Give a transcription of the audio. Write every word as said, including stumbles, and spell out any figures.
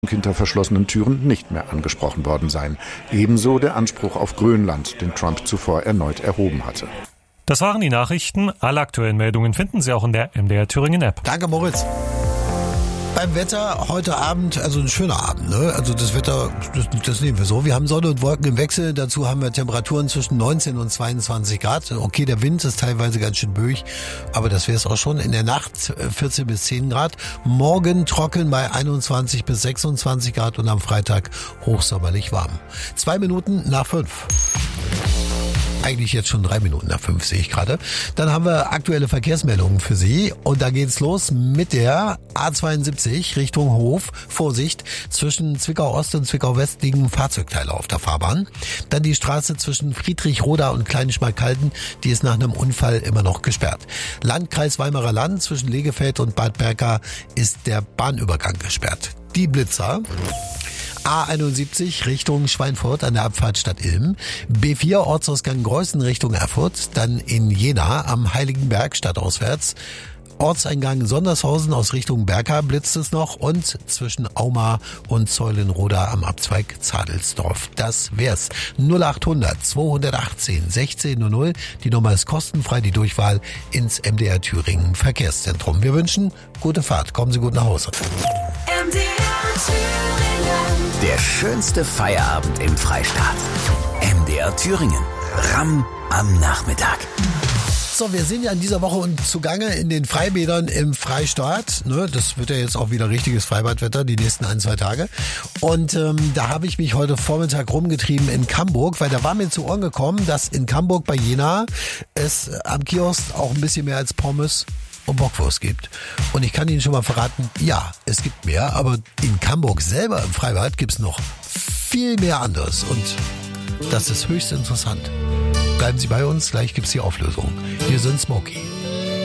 hinter verschlossenen Türen nicht mehr angesprochen worden sein. Ebenso der Anspruch auf Grönland, den Trump zuvor erneut erhoben hatte. Das waren die Nachrichten. Alle aktuellen Meldungen finden Sie auch in der M D R Thüringen App. Danke, Moritz. Beim Wetter heute Abend, also ein schöner Abend, ne? Also das Wetter, das, das nehmen wir so. Wir haben Sonne und Wolken im Wechsel. Dazu haben wir Temperaturen zwischen neunzehn und zweiundzwanzig Grad. Okay, der Wind ist teilweise ganz schön böig, aber das wäre es auch schon. In der Nacht vierzehn bis zehn Grad. Morgen trocken bei einundzwanzig bis sechsundzwanzig Grad und am Freitag hochsommerlich warm. Zwei Minuten nach fünf. Eigentlich jetzt schon drei Minuten nach fünf, sehe ich gerade. Dann haben wir aktuelle Verkehrsmeldungen für Sie. Und da geht's los mit der A zweiundsiebzig Richtung Hof. Vorsicht, zwischen Zwickau Ost und Zwickau West liegen Fahrzeugteile auf der Fahrbahn. Dann die Straße zwischen Friedrichroda und Kleinischmark-Halden, die ist nach einem Unfall immer noch gesperrt. Landkreis Weimarer Land, zwischen Legefeld und Bad Berka ist der Bahnübergang gesperrt. Die Blitzer. A einundsiebzig Richtung Schweinfurt an der Abfahrt Stadt Ilm, B vier Ortsausgang Greußen Richtung Erfurt, dann in Jena am Heiligenberg stadtauswärts, Ortseingang Sondershausen aus Richtung Berka blitzt es noch und zwischen Auma und Zeulenroda am Abzweig Zadelsdorf. Das wär's. null achthundert zweihundertachtzehn sechzehn null null. Die Nummer ist kostenfrei, die Durchwahl ins M D R Thüringen Verkehrszentrum. Wir wünschen gute Fahrt. Kommen Sie gut nach Hause. M D R Thüringen. Der schönste Feierabend im Freistaat. M D R Thüringen. Ramm am Nachmittag. So, wir sind ja in dieser Woche zugange in den Freibädern im Freistaat. Ne, das wird ja jetzt auch wieder richtiges Freibadwetter, die nächsten ein, zwei Tage. Und ähm, da habe ich mich heute Vormittag rumgetrieben in Camburg, weil da war mir zu Ohren gekommen, dass in Camburg bei Jena es am Kiosk auch ein bisschen mehr als Pommes und Bockwurst gibt. Und ich kann Ihnen schon mal verraten, ja, es gibt mehr, aber in Camburg selber im Freibad gibt's noch viel mehr anderes. Und das ist höchst interessant. Bleiben Sie bei uns, gleich gibt's die Auflösung. Hier sind Smokey.